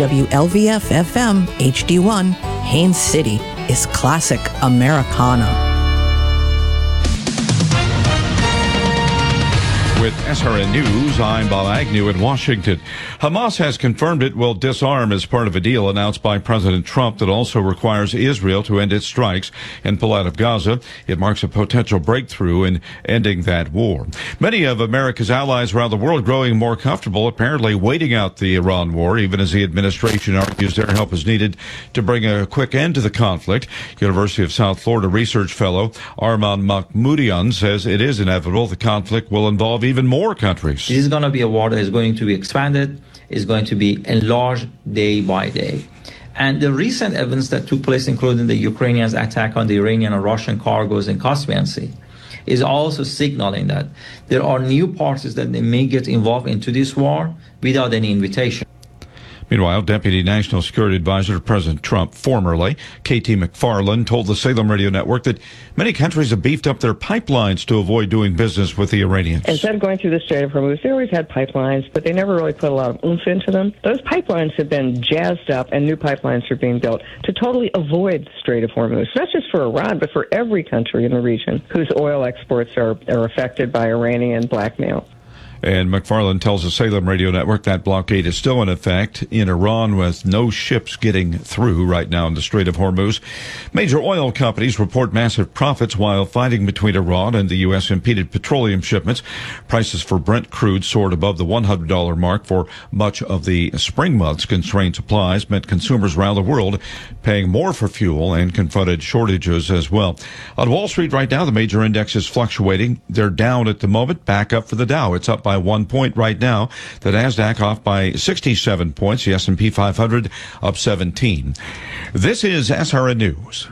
WLVF-FM HD1, Haines City is classic Americana. With SRN News, I'm Bob Agnew in Washington. Hamas has confirmed it will disarm as part of a deal announced by President Trump that also requires Israel to end its strikes and pull out of Gaza. It marks a potential breakthrough in ending that war. Many of America's allies around the world growing more comfortable, apparently waiting out the Iran war, even as the administration argues their help is needed to bring a quick end to the conflict. University of South Florida research fellow Arman Mahmoodian says it is inevitable the conflict will involve even more countries. This is going to be a war that is going to be expanded, is going to be enlarged day by day. And the recent events that took place, including the Ukrainians' attack on the Iranian and Russian cargoes in Caspian Sea, is also signaling that there are new parties that may get involved into this war without any invitation. Meanwhile, Deputy National Security Advisor to President Trump, formerly KT McFarland, told the Salem Radio Network that many countries have beefed up their pipelines to avoid doing business with the Iranians. Instead of going through the Strait of Hormuz, they always had pipelines, but they never really put a lot of oomph into them. Those pipelines have been jazzed up, and new pipelines are being built to totally avoid the Strait of Hormuz, not just for Iran, but for every country in the region whose oil exports are affected by Iranian blackmail. And McFarland tells the Salem Radio Network that blockade is still in effect in Iran, with no ships getting through right now in the Strait of Hormuz. Major oil companies report massive profits while fighting between Iran and the U.S. impeded petroleum shipments. Prices for Brent crude soared above the $100 mark for much of the spring months. Constrained supplies meant consumers around the world paying more for fuel and confronted shortages as well. On Wall Street right now, the major index is fluctuating. They're down at the moment, back up for the Dow. It's up by 1 point right now. The NASDAQ off by 67 points. The S&P 500 up 17. This is SRN News.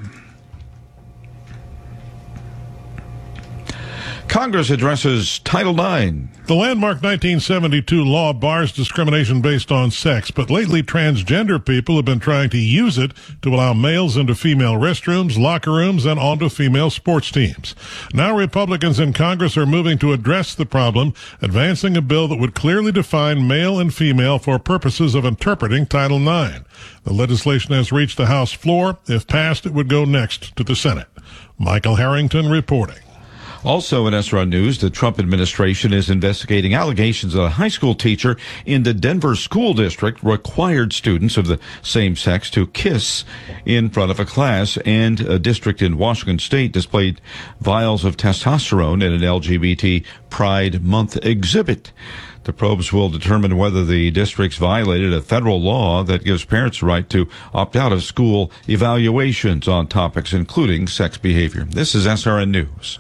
Congress addresses Title IX. The landmark 1972 law bars discrimination based on sex, but lately transgender people have been trying to use it to allow males into female restrooms, locker rooms, and onto female sports teams. Now Republicans in Congress are moving to address the problem, advancing a bill that would clearly define male and female for purposes of interpreting Title IX. The legislation has reached the House floor. If passed, it would go next to the Senate. Michael Harrington reporting. Also in SRN News, the Trump administration is investigating allegations that a high school teacher in the Denver school district required students of the same sex to kiss in front of a class, and a district in Washington state displayed vials of testosterone in an LGBT Pride Month exhibit. The probes will determine whether the districts violated a federal law that gives parents the right to opt out of school evaluations on topics including sex behavior. This is SRN News.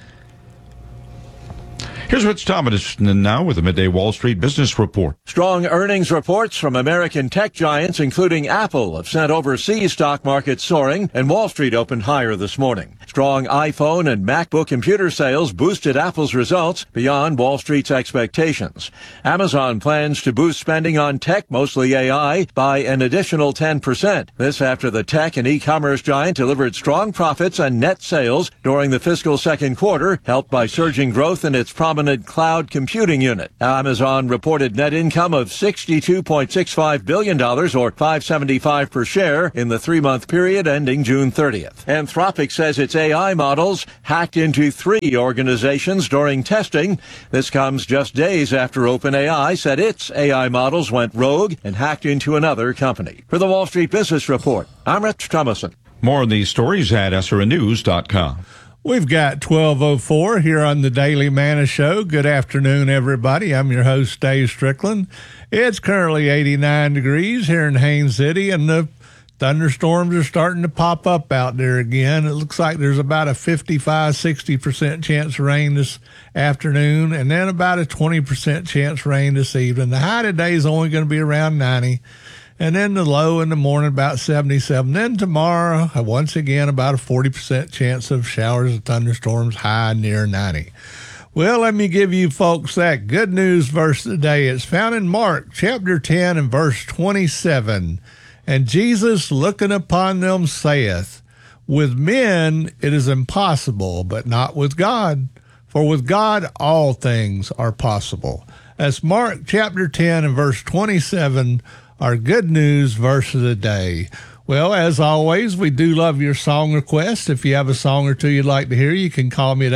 Here's Rich Thomas now with the Midday Wall Street Business Report. Strong earnings reports from American tech giants, including Apple, have sent overseas stock markets soaring, and Wall Street opened higher this morning. Strong iPhone and MacBook computer sales boosted Apple's results beyond Wall Street's expectations. Amazon plans to boost spending on tech, mostly AI, by an additional 10%. This after the tech and e-commerce giant delivered strong profits and net sales during the fiscal second quarter, helped by surging growth in its prominent cloud computing unit. Amazon reported net income of $62.65 billion, or $5.75 per share, in the three-month period ending June 30th. Anthropic says its AI models hacked into 3 organizations during testing. This comes just days after OpenAI said its AI models went rogue and hacked into another company. For the Wall Street Business Report, I'm Rich Thomason. More on these stories at srnnews.com. We've got 12:04 here on the Daily Manna Show. Good afternoon, everybody. I'm your host, Dave Strickland. It's currently 89 degrees here in Haines City, and the thunderstorms are starting to pop up out there again. It looks like there's about a 55-60% chance of rain this afternoon, and then about a 20% chance of rain this evening. The high today is only going to be around 90. And then the low in the morning, about 77. Then tomorrow, once again, about a 40% chance of showers and thunderstorms, high near 90. Well, let me give you folks that good news verse today. It's found in Mark chapter 10 and verse 27. And Jesus, looking upon them, saith, with men it is impossible, but not with God. For with God all things are possible. That's Mark chapter 10 and verse 27, our good news verse of the day. Well, as always, we do love your song requests. If you have a song or two you'd like to hear, you can call me at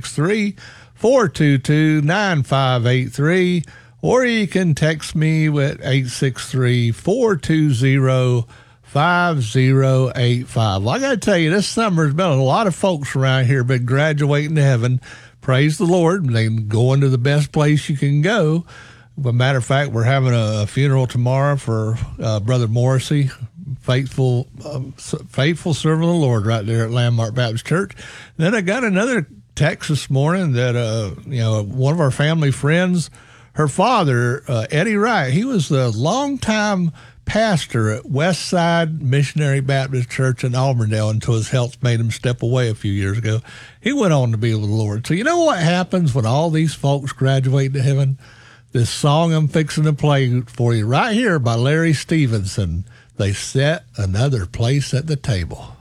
863-422-9583, or you can text me at 863-420-5085. Well, I got to tell you, this summer has been a lot of folks around here been graduating to heaven. Praise the Lord. They going to the best place you can go. As a matter of fact, we're having a funeral tomorrow for Brother Morrissey, faithful servant of the Lord right there at Landmark Baptist Church. Then I got another text this morning that one of our family friends, her father, Eddie Wright, he was the longtime pastor at Westside Missionary Baptist Church in Auburndale until his health made him step away a few years ago. He went on to be with the Lord. So you know what happens when all these folks graduate to heaven? This song I'm fixing to play for you right here by Larry Stevenson, They Set Another Place at the Table.